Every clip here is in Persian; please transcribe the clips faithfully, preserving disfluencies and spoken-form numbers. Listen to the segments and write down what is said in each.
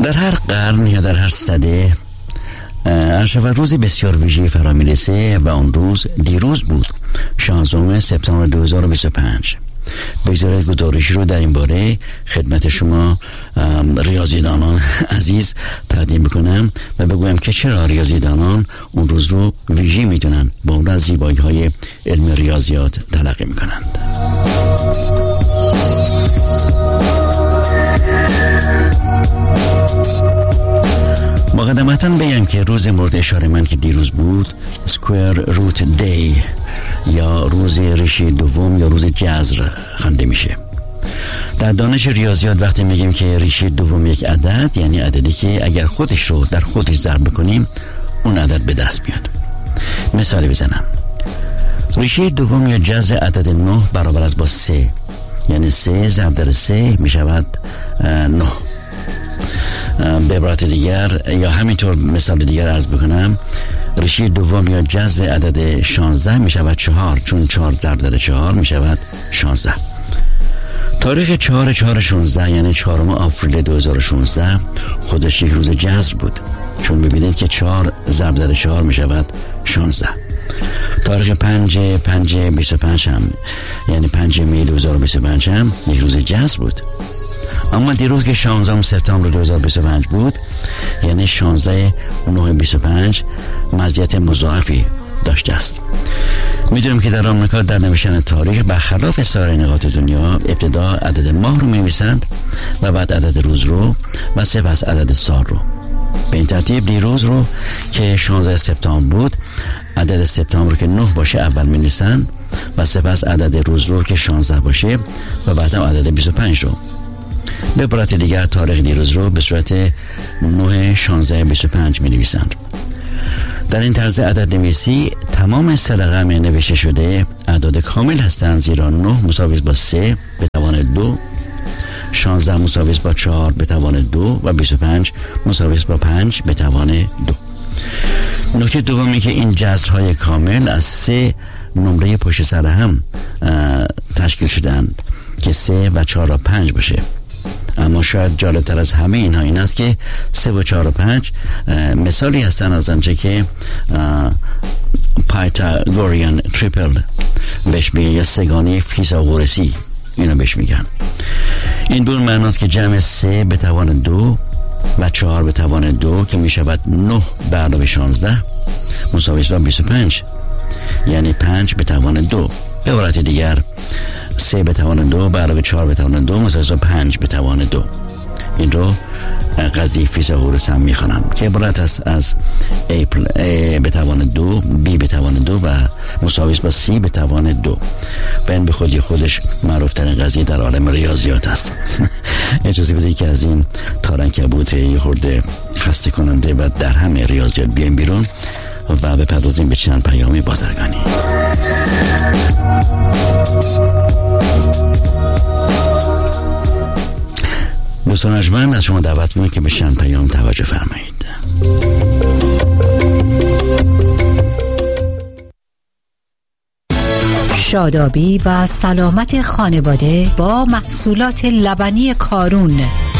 در هر قرن یا در هر سده هرشود روزی بسیار ویژه‌ای فرا میرسه و اون روز دیروز بود، شانزدهم سپتامبر دو هزار و بیست و پنج. بگذارید گزارشی رو در این باره خدمت شما ریاضیدانان عزیز تقدیم بکنم و بگویم که چرا ریاضیدانان اون روز رو ویژه میدونن، با اون از زیبایی های علم ریاضیات تلقی میکنند. مقدمتاً بگم که روز مورد اشاره من که دیروز بود سکویر روت دی یا روز ریشه دوم یا روز جذر خوانده میشه. در دانش ریاضیات وقتی میگیم که ریشه دوم یک عدد، یعنی عددی که اگر خودش رو در خودش ضرب بکنیم اون عدد به دست میاد. مثالی بزنم، ریشه دوم یا جذر عدد نه برابر است با سه، یعنی سه ضرب در سه میشود نه. به عبارت دیگر یا همینطور مثال دیگر عرض بکنم، ریشه دوم یا جذر عدد شانزده می شود چهار، چون چهار ضرب در چهار می شود شانزده. تاریخ چهار چهار شانزده یعنی چهارم آوریل دو هزار و شانزده خودش یک روز جذر بود، چون ببینید که چهار ضرب در چهار می شود شانزده. تاریخ پنج پنج بیست و پنج هم یعنی پنج می دو هزار و بیست و پنج هم یک روز جذر بود. اما دیروز که شانزدهم سپتامبر دو هزار و بیست و پنج بود، یعنی شانزده نه بیست و پنج مزیت مضاعفی داشته است. میدونیم که در آمریکا در نوشتن تاریخ برخلاف سایر نقاط دنیا ابتدا عدد ماه رو می‌نویسند و بعد عدد روز رو و سپس عدد سال رو. به این ترتیب دیروز رو که شانزده سپتامبر بود، عدد سپتامبر رو که نه باشه اول می‌نویسند و سپس عدد روز رو که شانزده باشه و بعد هم عدد بیست و پنج رو. به عبارت دیگر تاریخ دیروز رو به صورت نه شانزده بیست و پنج می نویسند. در این طرز عدد نویسی تمام سه رقم نوشته شده اعداد کامل هستند، زیرا نه مساوی با سه به توان دو، شانزده مساوی با چهار به توان دو و بیست و پنج مساوی با پنج به توان دو. نکته دومی که این جذرهای کامل از سه نمره پشت سر هم تشکیل شدند که سه و چهار و پنج باشه. اما شاید جالبتر از همه اینها این است که سه و چهار و پنج مثالی هستن از آنچه که پایتاگوریان تریپل بهش میگن یا سگانه فیثاغورسی اینو بهش میگن. این به اون معناست که جمع سه به توان دو و چهار به توان دو که میشود نه به علاوه شانزده مساوی با بیست و پنج، یعنی پنج به توان دو. به عبارت دیگر سه به توان دو به علاوه چهار به توان دو مساوی با پنج به توان دو. این رو قضیه فیثاغورس هم میخوانم که عبارت است از A, A به توان دو، B به توان دو و مساوی با C به توان دو. و این به خودی خودش معروف ترین قضیه در عالم ریاضیات است. اجازه بدید که از این تارنکبوت یه خورده خسته کننده و در همه ریاضیات بیایم بیرون و بپردازیم به چند پیام بازرگانی. دوستان ارجمند، از شما دعوت می‌کنم که به چند پیام توجه فرمایید. شادابی و سلامت خانواده با محصولات لبنی کارون.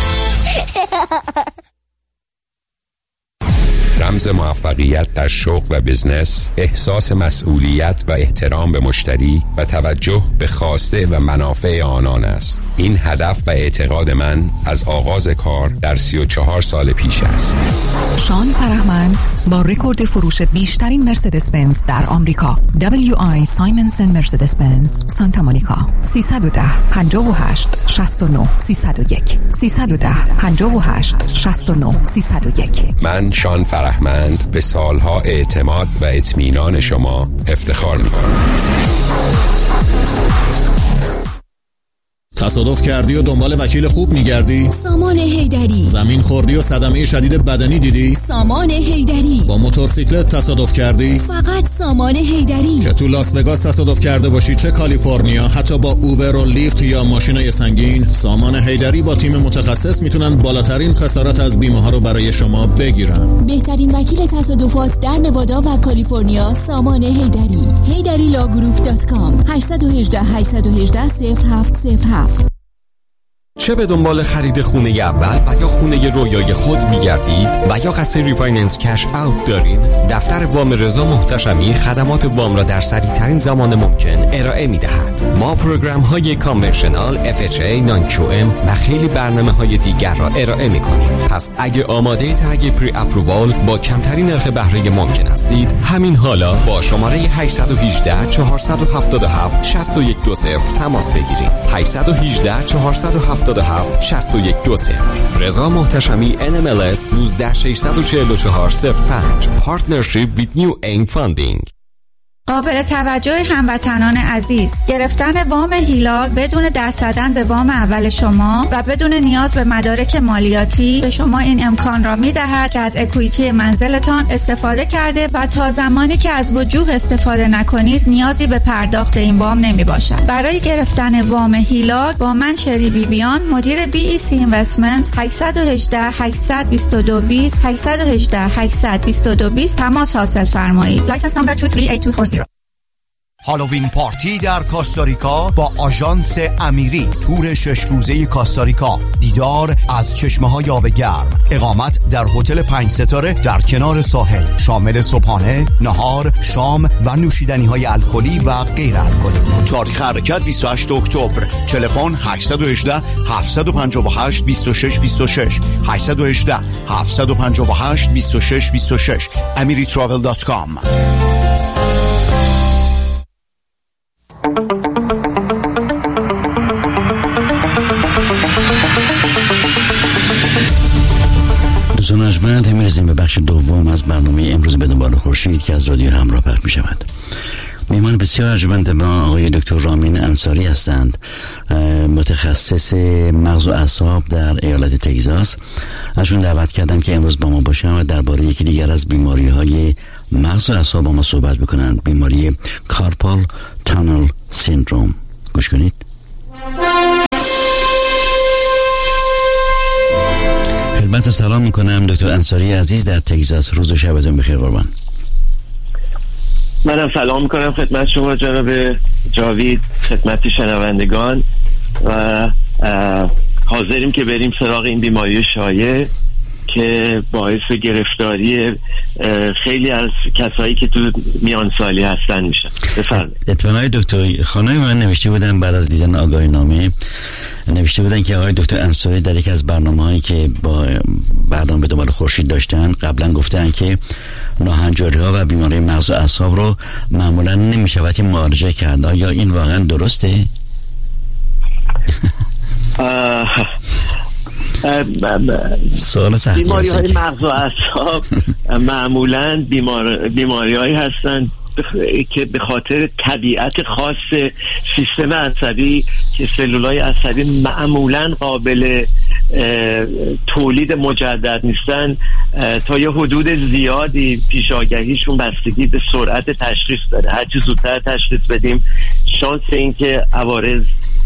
رمز موفقیت در شغل و بزنس، احساس مسئولیت و احترام به مشتری و توجه به خواسته و منافع آنان است. این هدف و اعتقاد من از آغاز کار در سی و چهار سال پیش است. شان فرهمند با رکورد فروش بیشترین مرسدس بنز در آمریکا، دبلیو آی سایمنسن مرسدس بنز سانتا مونیکا، سیصد و ده پنجاه و هشت شصت و نه سیصد و یک سیصد و ده پنجاه و هشت شصت و نه سیصد و یک. من شان فرهمند به سالها اعتماد و اطمینان شما افتخار می‌کنم. تصادف کردی و دنبال وکیل خوب میگردی؟ سامان حیدری. زمین خوردی و صدمه شدید بدنی دیدی؟ سامان حیدری. با موتورسیکلت تصادف کردی؟ فقط سامان حیدری. که تو لاس وگاس تصادف کرده باشی، چه کالیفرنیا، حتی با اوبر و لیفت یا ماشینای سنگین، سامان حیدری با تیم متخصص میتونن بالاترین خسارت از بیمه ها رو برای شما بگیرن. بهترین وکیل تصادفات در نوادا و کالیفرنیا، سامان حیدری. حیدری لا گروپ دات کام. هشت یک هشت هشت یک هشت صفر هفت صفر هفت. چه به دنبال خرید خونه اول و یا خونه رویای خود می‌گردید و یا قصد ریفایننس کش اوت دارید؟ دفتر وام رضا محتشمی خدمات وام را در سریع‌ترین زمان ممکن ارائه می‌دهد. ما پروگرام‌های کانونشنال، اف اچ ای، نان کیو ام و خیلی برنامه‌های دیگر را ارائه می‌کنیم. پس اگه آماده تگ پری اپرووال با کمترین نرخ بهره ممکن هستید، همین حالا با شماره هشت یک هشت چهار هفت هفت شش یک دو صفر تماس بگیرید. هشت یک هشت چهار هفت هفت شش یک دو صفر. رضا محتشمی ان ام ال اس یک نه شش چهار چهار صفر پنج. Partnership with New Aim Funding. قابل توجه هموطنان عزیز، گرفتن وام هیلال بدون دست زدن به وام اول شما و بدون نیاز به مدارک مالیاتی به شما این امکان را می‌دهد که از اکویتی منزلتان استفاده کرده و تا زمانی که از وجوه استفاده نکنید نیازی به پرداخت این وام نمی‌باشد. برای گرفتن وام هیلال با من شری بیبیان، مدیر بی ای سی اینوستمنتس، هشت یک هشت هشت دو دو دو صفر هشت یک هشت هشت دو دو دو صفر تماس حاصل فرمایید. لایسنس نمبر دو سه هشت دو چهار صفر. هالووین پارتی در کاستاریکا با آژانس امیری، تور شش روزه کاستاریکا، دیدار از چشمه های آب گرم، اقامت در هتل پنج ستاره در کنار ساحل، شامل صبحانه، نهار، شام و نوشیدنی های الکلی و غیر الکلی. تاریخ حرکت بیست و هشتم اکتبر. تلفن هشت یک هشت هفت پنج هشت دو شش دو شش هشت یک هشت هفت پنج هشت دو شش دو شش امری تراول دات کام. دوستان ارجمند، میرسیم به بخش دوم از برنامه امروز به دنبال خورشید که از رادیو همراه پخش می شود. میهمان بسیار ارجمند ما آقای دکتر رامین انصاری هستند، متخصص مغز و اعصاب در ایالت تگزاس. ازشون دعوت کردم که امروز با ما باشن و درباره یکی دیگر از بیماری های مغز و اعصاب با ما صحبت بکنن، بیماری کارپال تانل سیندروم. گوش کنید. خدمت و سلام میکنم دکتر انصاری عزیز در تگزاس. روز و شبتون بخیر قربان. منم سلام میکنم خدمت شما جناب جاوید، خدمت شنوندگان، و حاضریم که بریم سراغ این بیماری شایع که باعث گرفتاری خیلی از کسایی که تو میان سالی هستن میشن. بفرمایید. اتفاقاً دکتر خانم من نوشته بودن بعد از دیدن آگاهی نامه، نوشته بودن که آقای دکتر انصاری در یک از برنامه‌هایی که با برنامه به دنبال خورشید داشتن قبلا گفتن که ناهنجاری‌ها و بیماری مغز و اعصاب رو معمولا نمی‌شود معالجه کرد. آیا این واقعا درسته؟ سوال سختی. بیماری های مغز و اعصاب معمولا بیمار بیماری هایی هستند که به خاطر طبیعت خاص سیستم عصبی که سلولای عصبی معمولا قابل تولید مجدد نیستن تا یه حدود زیادی پیشاگهیشون بستگی به سرعت تشخیص داره. هرچی زودتر تشخیص بدیم شانس این که عوارض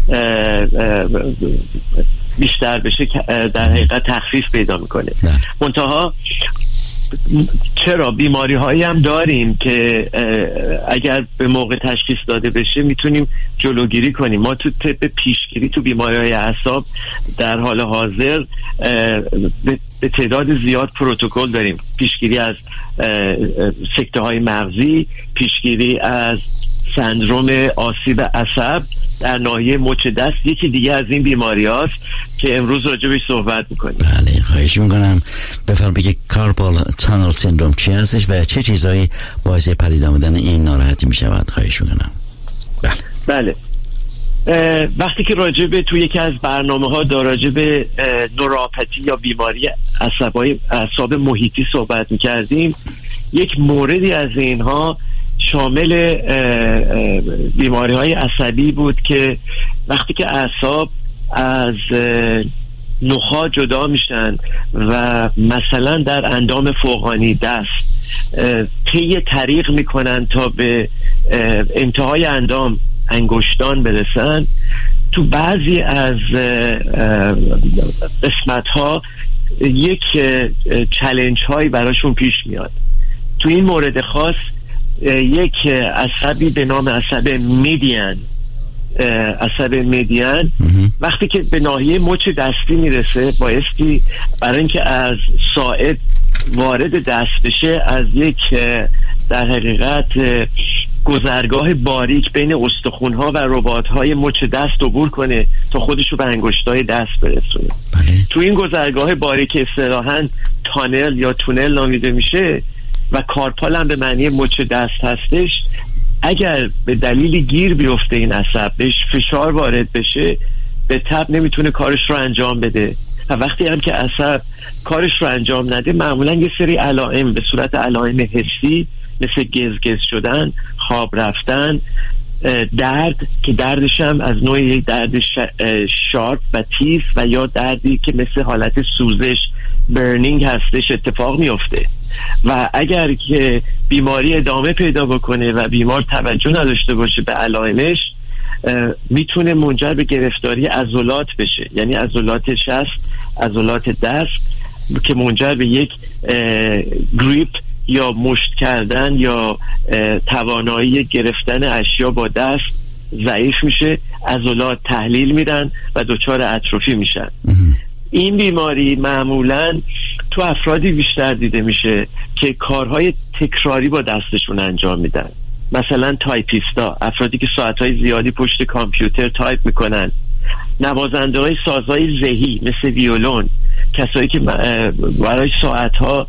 بیشتر بشه در حقیقت تخفیف پیدا میکنه. منتها چرا بیماری هایی هم داریم که اگر به موقع تشخیص داده بشه میتونیم جلوگیری کنیم. ما تو طب پیشگیری تو بیماری های اعصاب در حال حاضر به تعداد زیاد پروتکل داریم. پیشگیری از سکته های مغزی، پیشگیری از سندروم آسیب عصب در ناحیه مچ دست، یکی دیگه از این بیماری هاست که امروز راجع بهش صحبت میکنیم. بله، خواهش میکنم بفرمایید بگید کارپال تانل سیندروم چی هستش و چه چیزایی باعث پدید آمدن این ناراحتی میشود؟ خواهش میکنم. بله بله وقتی که راجع به توی یکی از برنامه ها در راجع به نوروپاتی یا بیماری عصبای اعصاب محیطی صحبت میکردیم، یک موردی از اینها شامل بیماری های عصبی بود که وقتی که اعصاب از نخاع جدا میشن و مثلا در اندام فوقانی دست طی طریق میکنن تا به انتهای اندام انگشتان برسن، تو بعضی از قسمت ها یک چالش هایی براشون پیش میاد. تو این مورد خاص یک عصبی به نام عصب میدین عصب مدین وقتی که به ناحیه مچ دستی میرسه بایستی برای اینکه از ساعد وارد دست بشه از یک در حقیقت گذرگاه باریک بین استخوان‌ها و رباط‌های مچ دست عبور کنه تا خودشو به انگشتای دست برسونه. بله. تو این گذرگاه باریک اصطلاحاً تانل یا تونل نامیده میشه و کارپال هم به معنی مچ دست هستش. اگر به دلیل گیر بیفته این عصب بهش فشار وارد بشه به تبع نمیتونه کارش رو انجام بده و وقتی هم که عصب کارش رو انجام نده معمولا یه سری علائم به صورت علائم حسی مثل گزگز شدن، خواب رفتن، درد که دردش هم از نوع یک درد شارپ و تیز و یا دردی که مثل حالت سوزش برنینگ هستش اتفاق میفته و اگر که بیماری ادامه پیدا بکنه و بیمار توجه نداشته باشه به علائمش میتونه منجر به گرفتاری عضلات بشه، یعنی عضلات شست، عضلات دست که منجر به یک گریپ یا مشت کردن یا توانایی گرفتن اشیا با دست ضعیف میشه، عضلات تحلیل میرن و دچار اتروفی میشن. این بیماری معمولا تو افرادی بیشتر دیده میشه که کارهای تکراری با دستشون انجام میدن، مثلا تایپیستا، افرادی که ساعتهای زیادی پشت کامپیوتر تایپ میکنن، نوازنده های سازهای ذهی مثل ویولون، کسایی که برای ساعتها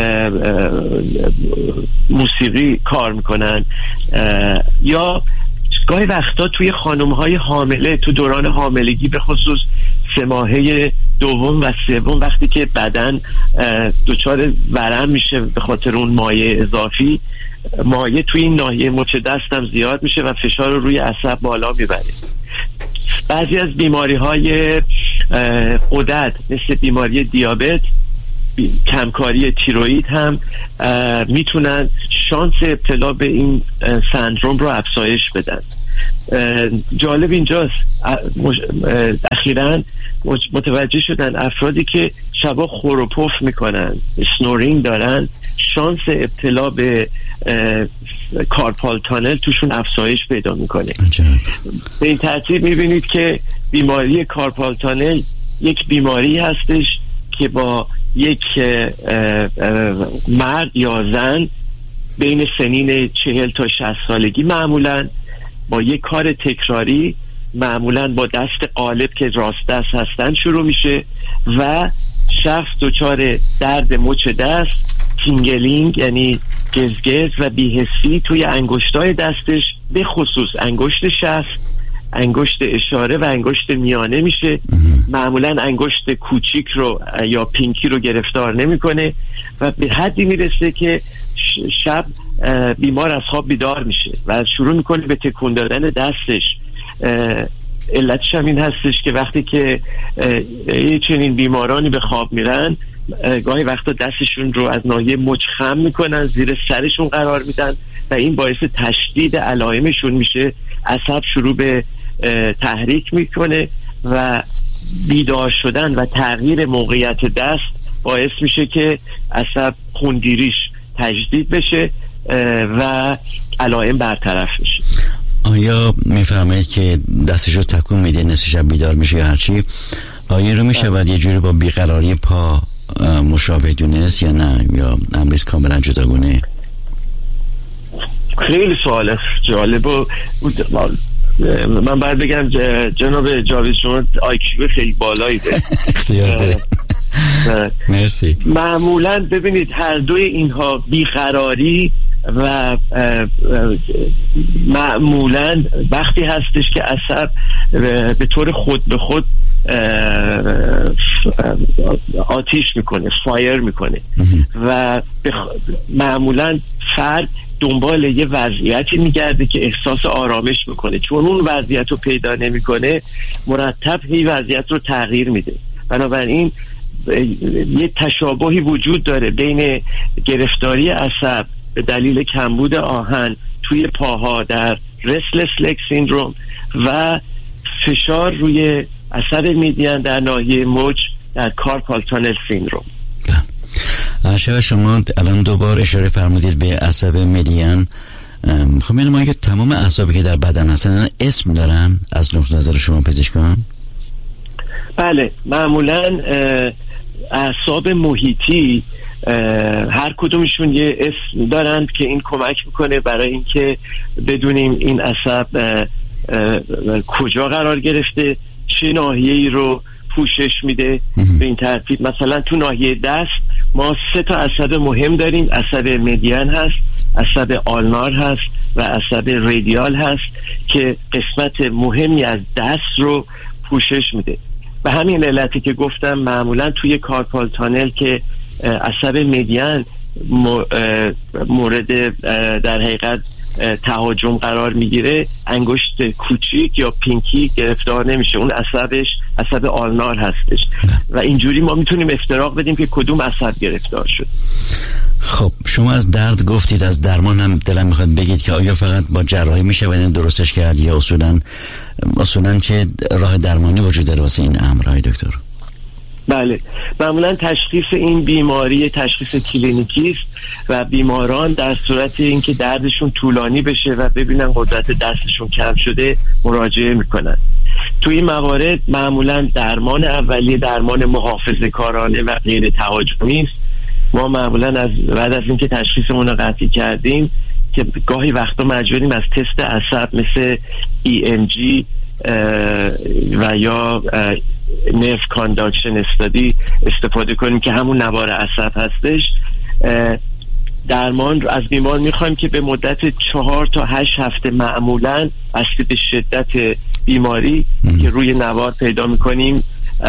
موسیقی کار میکنن، یا گاهی وقتا توی خانم‌های حامله تو دوران حاملگی به خصوص سه ماهه دوم و سوم وقتی که بدن دچار ورم میشه به خاطر اون مایع اضافی، مایع توی این ناحیه مچ دستم زیاد میشه و فشار رو روی عصب بالا میبره. بعضی از بیماری‌های غدد مثل بیماری دیابت، کمکاری تیروئید هم میتونن شانس ابتلا به این سندروم رو افزایش بدن. جالب اینجاست اخیراً متوجه شدن افرادی که شبا خور و پف میکنن، سنورینگ دارن، شانس ابتلا به کارپال تانل توشون افزایش پیدا میکنه. به این ترتیب میبینید که بیماری کارپال تانل یک بیماری هستش که با یک مرد یا زن بین سنین چهل تا شصت سالگی معمولاً با یک کار تکراری، معمولاً با دست قالب که راست دست هستن شروع میشه و شخص دچار درد مچ دست، تینگلینگ یعنی گزگز و بی‌حسی توی انگشتای دستش، به خصوص انگشت شست، انگشت اشاره و انگشت میانه میشه. معمولا انگشت کوچیک رو یا پینکی رو گرفتار نمیکنه و به حدی میرسه که شب بیمار از خواب بیدار میشه و شروع میکنه به تکون دادن دستش. علتش هم این هستش که وقتی که چنین بیمارانی به خواب میرن گاهی وقتا دستشون رو از ناحیه مچ خم میکنن، زیر سرشون قرار میدن و این باعث تشدید علائمشون میشه. عصب شروع به تحریک میکنه و بیدار شدن و تغییر موقعیت دست باعث میشه که عصب خونگیریش تجدید بشه و علائم برطرف میشه. آیا میفهمید که دستش رو تکون میده نصف شب بیدار میشه یا هرچی؟ آیا رو میشه بعد یه جوری با بیقراری پا مشابه دونست یا نه، یا امریز کاملا جداگونه؟ خیلی سوال جالب و من باید بگم جناب جاوید شما آیکیو خیلی بالایی ده. مرسی. معمولا ببینید هر دوی اینها بیقراری و معمولا وقتی هستش که عصب به طور خود به خود آتیش میکنه، فایر میکنه و معمولا فرد دنبال یه وضعیتی میگرده که احساس آرامش میکنه، چون اون وضعیت رو پیدا نمیکنه مرتب هی وضعیت رو تغییر میده. بنابراین یه تشابهی وجود داره بین گرفتاری عصب به دلیل کمبود آهن توی پاها در رسلس لگ سیندروم و فشار روی عصب میدین در ناحیه مچ در کارپال تانل سیندروم. شما الان دوبار اشاره فرمودید به عصب میدین خب می‌دونم ما که تمام اعصابی که در بدن هستن اسم دارن از نقطه نظر شما پزشکان؟ بله، معمولاً اعصاب محیطی هر کدومشون یه اسم دارند که این کمک میکنه برای اینکه بدونیم این عصب کجا قرار گرفته، چه ناحیه‌ای رو پوشش میده. به این ترتیب مثلا تو ناحیه دست ما سه تا عصب مهم داریم. عصب مدیان هست، عصب آلنار هست و عصب رادیال هست که قسمت مهمی از دست رو پوشش میده. به همین علتی که گفتم معمولا توی کارپال تانل که عصب مدیان مورد در حقیقت تهاجم قرار میگیره، انگشت کوچیک یا پینکی گرفتار نمیشه، اون عصبش عصب آلنار هستش و اینجوری ما میتونیم افتراق بدیم که کدوم عصب گرفتار شد. خب شما از درد گفتید، از درمان هم دلم میخواد بگید که آیا فقط با جراحی میشه و این درستش کرد یا اصولا اصولا چه راه درمانی وجود داره واسه این امر های دکتر؟ بله، معمولا تشخیص این بیماری تشخیص کلینیکی است و بیماران در صورت اینکه دردشون طولانی بشه و ببینن قدرت دستشون کم شده مراجعه میکنن. توی این موارد معمولا درمان اولیه درمان محافظه کارانه و غیر تهاجمی است. ما معمولا از بعد از اینکه تشخیصمون رو قطعی کردیم که گاهی وقتا مجبوریم از تست عصب مثل ای ام جی و یا نرو کانداکشن استادی استفاده کنیم که همون نوار عصب هستش. درمان از بیمار میخوایم که به مدت چهار تا هشت هفته معمولا بسته به شدت بیماری که روی نوار پیدا میکنیم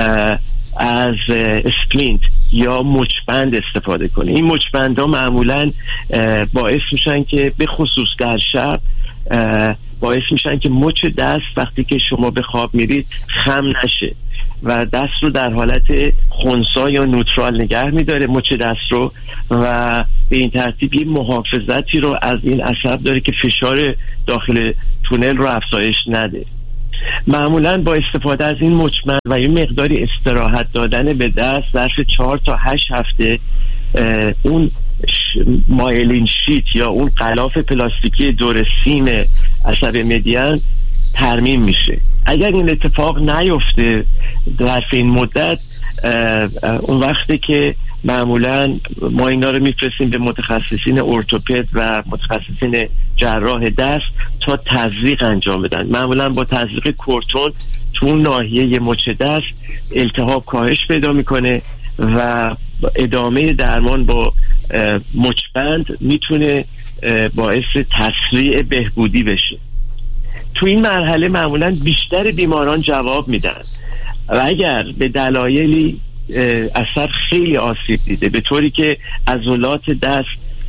از اسپلینت یا مچبند استفاده کنیم. این مچبند ها معمولا باعث میشن که به خصوص در شب باعث میشن که مچ دست وقتی که شما به خواب میرید خم نشه و دست رو در حالت خنثی یا نوترال نگه میداره مچ دست رو و به این ترتیب یه محافظتی رو از این عصب داره که فشار داخل تونل رو افزایش نده. معمولا با استفاده از این مچبند و یه مقداری استراحت دادن به دست ظرف چهار تا هشت هفته اون مایلین شیت یا اون غلاف پلاستیکی دور سیم عصب مدیان ترمیم میشه. اگر این اتفاق نیفته ظرف این مدت، اون وقته که معمولا ما اینا رو میفرستیم به متخصصین ارتوپد و متخصصین جراح دست تا تزریق انجام بدن. معمولا با تزریق کورتون تو اون ناحیه مچ دست التهاب کاهش پیدا میکنه و ادامه درمان با مچبند میتونه باعث تسریع بهبودی بشه. تو این مرحله معمولا بیشتر بیماران جواب میدن و اگر به دلایلی اثر خیلی آسیب دیده به طوری که عضلات دست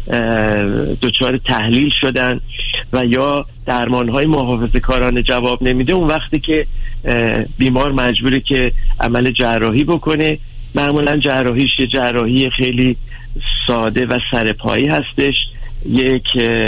دچار تحلیل شدن و یا درمانهای محافظه کارانه جواب نمیده، اون وقتی که بیمار مجبوره که عمل جراحی بکنه. معمولا جراحیش یه جراحی خیلی ساده و سرپایی هستش، یک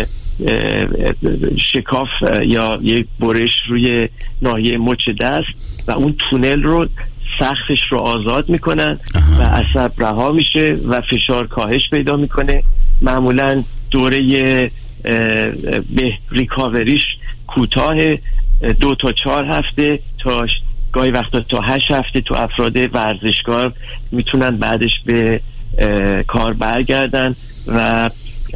شکاف یا یک برش روی ناحیه مچ دست و اون تونل رو سقفش رو آزاد میکنن و عصب رها میشه و فشار کاهش پیدا میکنه. معمولا دوره به ریکاوریش کوتاه دو تا چهار هفته تا گاهی وقتا تا هشت هفته تو افراد ورزشکار میتونن بعدش به کار برگردن و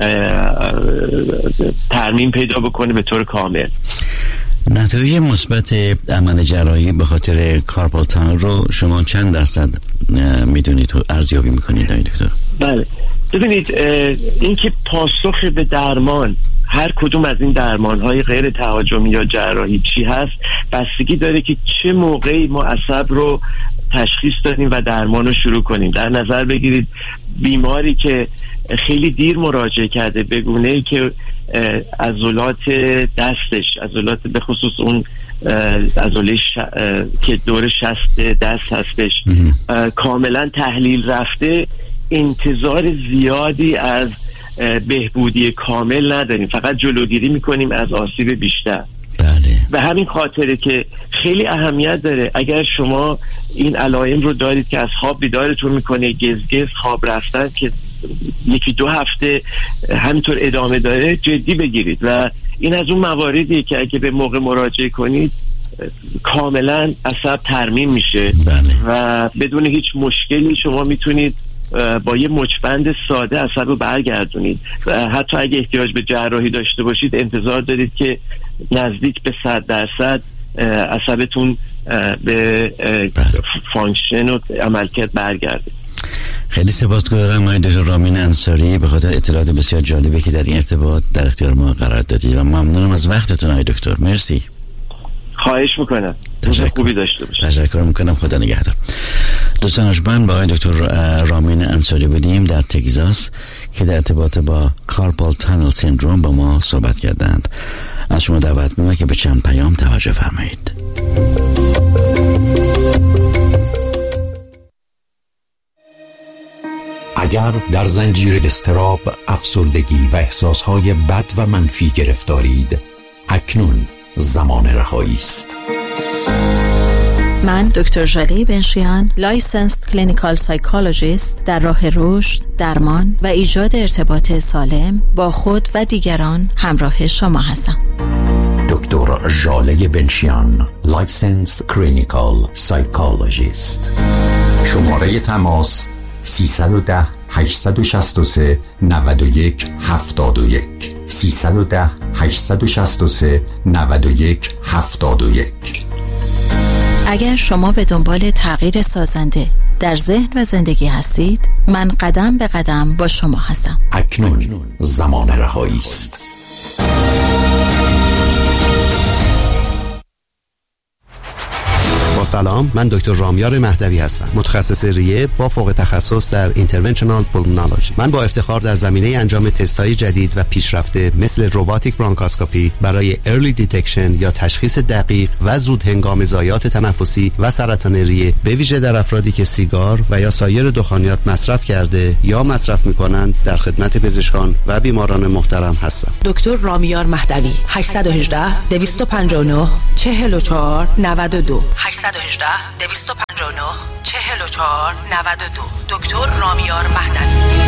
ترمیم پیدا بکنه به طور کامل. نتایج مثبت عمل جراحی به خاطر کارپال تانل رو شما چند درصد میدونید و ارزیابی میکنید آقای دکتر؟ بله، ببینید اینکه پاسخ به درمان هر کدوم از این درمان‌های غیر تهاجمی یا جراحی چی هست بستگی داره که چه موقعی ما عصب رو تشخیص دادیم و درمان رو شروع کنیم. در نظر بگیرید بیماری که خیلی دیر مراجعه کرده به گونه‌ای که عضلات دستش، عضلات به خصوص اون عضله ش... که دور شست دست هستش کاملا تحلیل رفته، انتظار زیادی از بهبودی کامل نداریم، فقط جلوگیری میکنیم از آسیب بیشتر. بله. به همین خاطره که خیلی اهمیت داره اگر شما این علائم رو دارید که از خواب بیدارتون میکنه، گزگز، خواب رفتن که یکی دو هفته همینطور ادامه داره جدی بگیرید و این از اون مواردیه که اگه به موقع مراجعه کنید کاملا عصب ترمیم میشه بله. و بدون هیچ مشکلی شما میتونید با یه مچبند ساده عصب رو برگردونید و حتی اگه احتیاج به جراحی داشته باشید انتظار دارید که نزدیک به صد درصد عصبتون به فانکشن و عملکرد برگرده. خیلی سپاسگزارم آقای دکتر رامین انصاری به خاطر اطلاعات بسیار جالبی که در این ارتباط در اختیار ما قرار دادید و ممنونم از وقتتون آقای دکتر. مرسی. خواهش میکنم. تشکر. خوبی داشته باشید. تشکر میکنم. خدا نگهدار. دوستان ارجمند با آقای دکتر رامین انصاری بودیم در تگزاس که در ارتباط با کارپال تانل سیندروم با ما صحبت کردند. از شما دعوت می‌کنم که به چند پیام توجه فرمایید. اگر در زنجیر اضطراب، افسردگی و احساسهای بد و منفی گرفتارید، اکنون زمان رهایی است. من دکتر ژاله بنشیان، لایسنسد کلینیکال سایکولوژیست، در راه رشد، درمان و ایجاد ارتباط سالم با خود و دیگران همراه شما هستم. دکتر ژاله بنشیان، لایسنسد کلینیکال سایکولوژیست. شماره تماس سیصد و ده هشتصد و شصت و سه نود و یک هفتاد و یک سیصد و ده هشتصد و شصت و سه نود و یک هفتاد و یک. اگر شما به دنبال تغییر سازنده در ذهن و زندگی هستید، من قدم به قدم با شما هستم. اکنون زمان رهایی است. با سلام، من دکتر رامیار مهدوی هستم، متخصص ریه با فوق تخصص در اینترونشنال پولمونولوژی. من با افتخار در زمینه انجام تست‌های جدید و پیشرفته مثل روباتیک برانکاسکوپی برای ارلی دیتکشن یا تشخیص دقیق و زود هنگام ضایعات تنفسی و سرطان ریه، به ویژه در افرادی که سیگار و یا سایر دخانیات مصرف کرده یا مصرف می‌کنند، در خدمت پزشکان و بیماران محترم هستم. دکتر رامیار مهدوی، هشت یک هشت دویست و پنجاه و نه چهل و چهار نود و دو هشت یک هشت دویست و پنجاه و نه چهل و چهار نود و دو. دکتر رامیار مهدوی.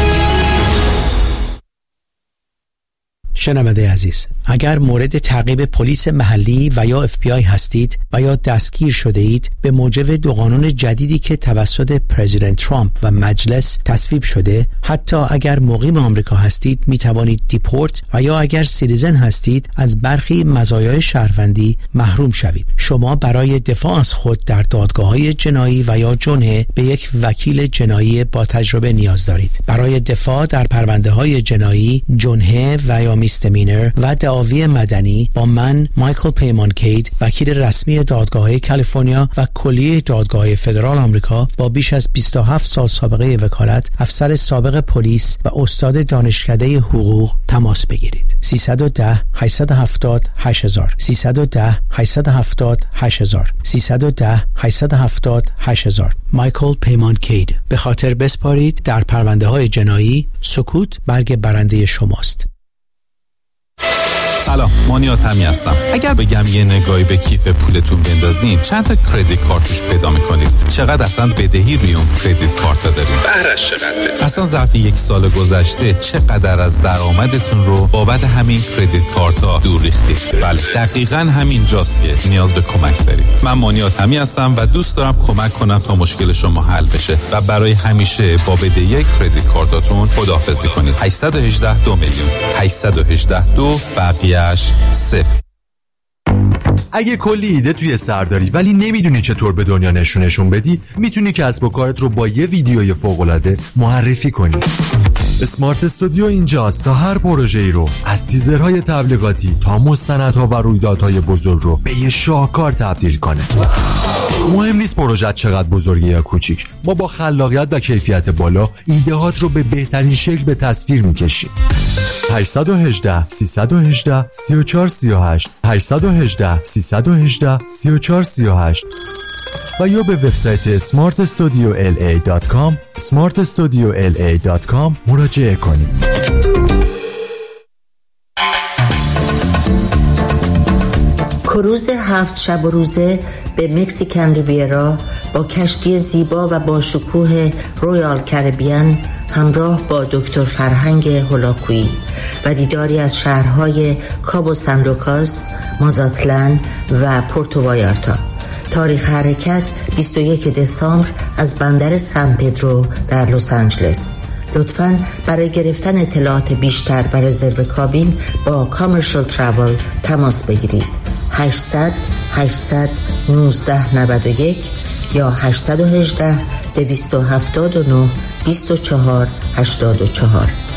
شنونده عزیز، اگر مورد تعقیب پلیس محلی و یا اف بی آی هستید و یا دستگیر شده اید به موجب دو قانون جدیدی که توسط پرزیدنت ترامپ و مجلس تصویب شده، حتی اگر مقیم آمریکا هستید می توانید دیپورت و یا اگر سیتیزن هستید از برخی مزایای شهروندی محروم شوید. شما برای دفاع از خود در دادگاه‌های جنایی و یا جنحه به یک وکیل جنایی با تجربه نیاز دارید. برای دفاع در پرونده‌های جنایی، جنحه و یا میستمینر و دعاوی مدنی با من مایکل پیمان کید، وکیل رسمی دادگاه‌های کالیفرنیا و کلیه دادگاه‌های فدرال آمریکا با بیش از بیست و هفت سال سابقه وکالت، افسر سابق پلیس و استاد دانشکده حقوق تماس بگیرید. سیصد و ده هشتصد و هفتاد هشت هزار سیصد و ده هشتصد و هفتاد هشت هزار سیصد و ده هشتصد و هفتاد هشت هزار. مایکل پیمان کید. به خاطر بسپارید در پرونده‌های جنایی، سکوت برگ برنده شماست. سلام، مانیات همی هستم. اگر بگم یه نگاهی به کیف پولتون بندازین، چند تا کردیت کارت توش پیدا میکنید؟ چقدر اصلا بدهی روی اون کردیت کارت دارید؟ بهرش چقدر؟ اصلا ظرف یک سال گذشته چقدر از درآمدتون رو بابت همین کردیت کارت ها دور ریختید؟ بله، دقیقاً همین جاست که نیاز به کمک دارید. من مانیات همی هستم و دوست دارم کمک کنم تا مشکل شما حل بشه و برای همیشه با بدهی کردیت کارتاتون خداحافظی کنید. هشت یک هشت دو میلیون هشت یک هشت دو بقیه صفر. اگه کلی ایده توی سر داری ولی نمیدونی چطور به دنیا نشونشون بدی، میتونی کسب و کارت رو با یه ویدیوی فوق‌العاده معرفی کنی. اسمارت استودیو اینجاست تا هر پروژه‌ای رو از تیزرهای تبلیغاتی تا مستندها و رویدادهای بزرگ رو به یه شاهکار تبدیل کنه. مهم نیست پروژه چقدر بزرگه یا کوچیک، ما با خلاقیت و کیفیت بالا ایده‌هات رو به بهترین شکل به تصویر میکشیم. هشت یک هشت سیصد و هجده سی و چهار سی و هشت هشت یک هشت سیصد و هجده سی و چهار سی و هشت و یا به وبسایت اسمارت استودیو ال ای دات کام اسمارت استودیو ال ای دات کام مراجعه کنید. کروز هفت شب و روزه به مکزیکن ریویرا با کشتی زیبا و با شکوه رویال کربیان همراه با دکتر فرهنگ هولاکویی و دیداری از شهرهای کابو سان لوکاس، مازاتلان و پورتو وایارتا. تاریخ حرکت بیست و یک دسامبر از بندر سان پدرو در لس آنجلس. لطفاً برای گرفتن اطلاعات بیشتر و رزرو کابین با کامرشال تراول تماس بگیرید. هشتصد هشتصد نوزده نود و یک یا هشت یک هشت دویست و هفتاد و نه بیست و چهار هشتاد و چهار.